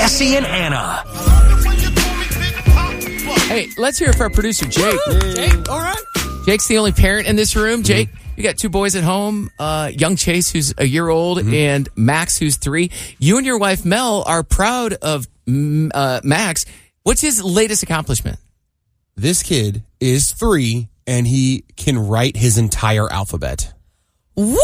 Jesse and Anna. Hey, let's hear it for our producer, Jake. Jake, all right. Jake's the only parent in this room. Jake, you got two boys at home, young Chase, who's a year old, and Max, who's 3. You and your wife, Mel, are proud of Max. What's his latest accomplishment? This kid is 3, and he can write his entire alphabet. Woohoo!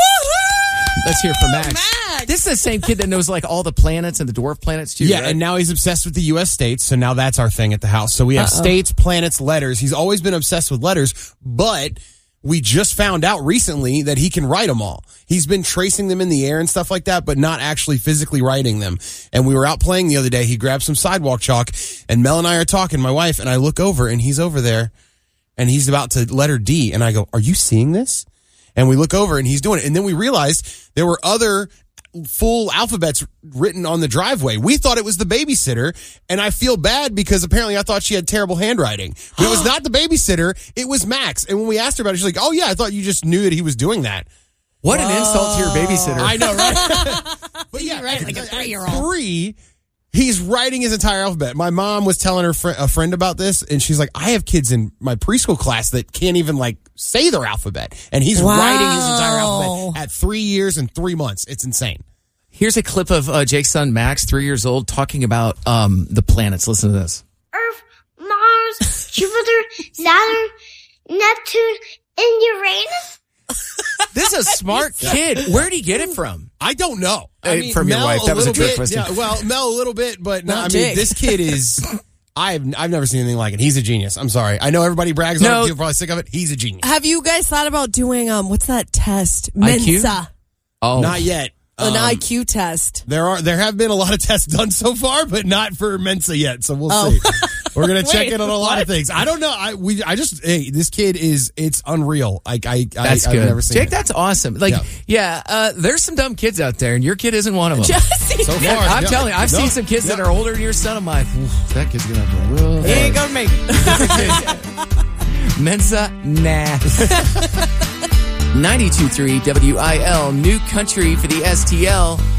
Let's hear it for Max. Max! This is the same kid that knows like all the planets and the dwarf planets too. Yeah, right? and now he's obsessed with the U.S. states, so now that's our thing at the house. So we have states, planets, letters. He's always been obsessed with letters, but we just found out recently that he can write them all. He's been tracing them in the air and stuff like that, but not actually physically writing them. And we were out playing the other day. He grabbed some sidewalk chalk, and Mel and I are talking, my wife, and I look over, and he's over there, and he's about to letter D, and I go, "Are you seeing this?" And we look over, and he's doing it. And then we realized there were other full alphabets written on the driveway. We thought it was the babysitter, and I feel bad because apparently I thought she had terrible handwriting. But it was not the babysitter, it was Max. And when we asked her about it, she's like, "Oh yeah, I thought you just knew that he was doing that." What an insult to your babysitter. I know, right? But yeah, Right, like a 3-year-old. 3, he's writing his entire alphabet. My mom was telling her a friend about this, and she's like, "I have kids in my preschool class that can't even like say their alphabet, and he's writing his entire alphabet at 3 years and 3 months. It's insane." Here's a clip of Jake's son, Max, 3 years old, talking about the planets. Listen to this. Earth, Mars, Jupiter, Saturn, Neptune, and Uranus. This is a smart kid. Where'd he get it from? I don't know. From your wife. That was a trick question. Yeah, well, Mel a little bit, but no, Not I mean, Jake. this kid is. I've never seen anything like it. He's a genius. I'm sorry. I know everybody brags on it. People are probably sick of it. He's a genius. Have you guys thought about doing what's that test? IQ? Mensa. Oh, Not yet. An IQ test. There have been a lot of tests done so far, but not for Mensa yet. So we'll see. We're gonna check in on a lot of things. I don't know. This kid it's unreal. That's good. I've never seen Jake, it. that's awesome. Like, there's some dumb kids out there, and your kid isn't one of them. Jesse. So Yeah, far, I'm telling you, I've seen some kids that are older than your son. I'm like, that kid's gonna have a real. He ain't gonna make it. Mensa, nah. 92.3 WIL, New Country for the STL.